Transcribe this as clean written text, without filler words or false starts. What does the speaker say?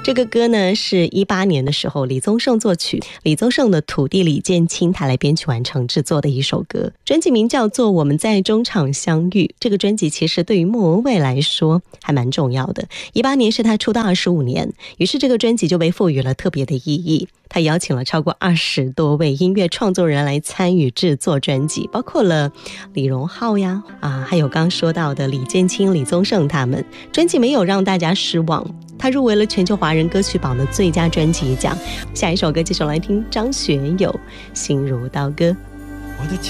这个歌呢是18年的时候李宗盛作曲，李宗盛的徒弟李建清他来编曲完成制作的一首歌，专辑名叫做《我们在中场相遇》。这个专辑其实对于莫文蔚来说还蛮重要的，18年是他出道25年，于是这个专辑就被赋予了特别的意义。他邀请了超过20多位音乐创作人来参与制作专辑，包括了李荣浩呀，还有刚说到的李建清、李宗盛他们。专辑没有让大家失望，他入围了全球华人歌曲榜的最佳专辑奖。下一首歌继续来听张学友《心如刀割》。 我的